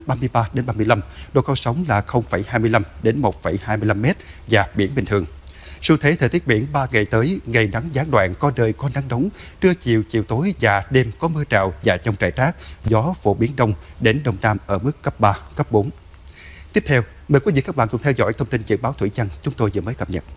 33 đến 35, độ cao sóng là 0,25 đến 1,25 m và biển bình thường. Xu thế thời tiết biển 3 ngày tới, ngày nắng gián đoạn, có nơi có nắng nóng, trưa chiều, chiều tối và đêm có mưa rào và dông rải rác, gió phổ biến đông đến đông nam ở mức cấp 3, cấp 4. Tiếp theo, mời quý vị các bạn cùng theo dõi thông tin dự báo thủy văn chúng tôi vừa mới cập nhật.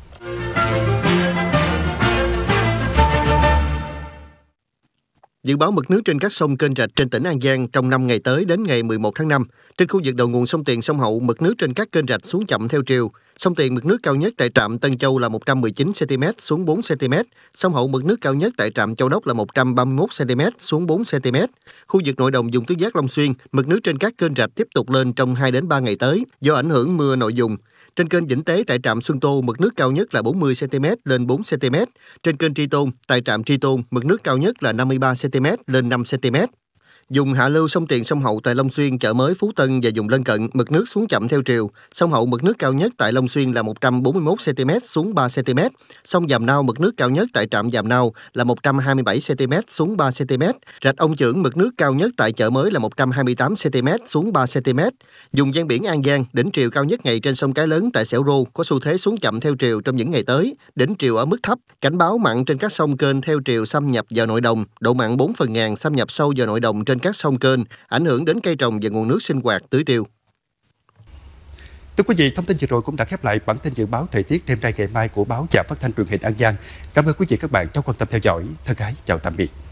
Dự báo mực nước trên các sông kênh rạch trên tỉnh An Giang trong 5 ngày tới đến ngày 11 tháng 5. Trên khu vực đầu nguồn sông Tiền, sông Hậu, mực nước trên các kênh rạch xuống chậm theo chiều. Sông Tiền mực nước cao nhất tại trạm Tân Châu là 119 cm xuống 4 cm. Sông Hậu mực nước cao nhất tại trạm Châu Đốc là 131 cm xuống 4 cm. Khu vực nội đồng vùng tứ giác Long Xuyên, mực nước trên các kênh rạch tiếp tục lên trong 2 đến 3 ngày tới do ảnh hưởng mưa nội dùng. Trên kênh Vĩnh Tế tại trạm Xuân Tô, mực nước cao nhất là 40 cm lên 4 cm. Trên kênh Tri Tôn, tại trạm Tri Tôn, mực nước cao nhất là 53 cm lên 5 cm. Dùng hạ lưu sông Tiền, sông Hậu tại Long Xuyên, Chợ Mới, Phú Tân và vùng lân cận, mực nước xuống chậm theo chiều. Sông Hậu mực nước cao nhất tại Long Xuyên là 141 cm xuống 3 cm. Sông Giàm Nao mực nước cao nhất tại trạm Giàm Nao là 127 cm xuống 3 cm. Rạch Ông Chưởng mực nước cao nhất tại Chợ Mới là 128 cm xuống 3 cm. Vùng ven biển An Giang, đỉnh triều cao nhất ngày trên sông Cái Lớn tại Sẻo Rô có xu thế xuống chậm theo chiều trong những ngày tới. Đỉnh triều ở mức thấp, cảnh báo mặn trên các sông kênh theo chiều xâm nhập vào nội đồng, độ mặn 4/1000 xâm nhập sâu vào nội đồng trên các sông kênh, ảnh hưởng đến cây trồng và nguồn nước sinh hoạt tưới tiêu. Thưa quý vị, thông tin vừa rồi cũng đã khép lại bản tin dự báo thời tiết đêm nay ngày mai của báo Và Phát thanh Truyền hình An Giang. Cảm ơn quý vị các bạn đã quan tâm theo dõi. Thân ái chào tạm biệt.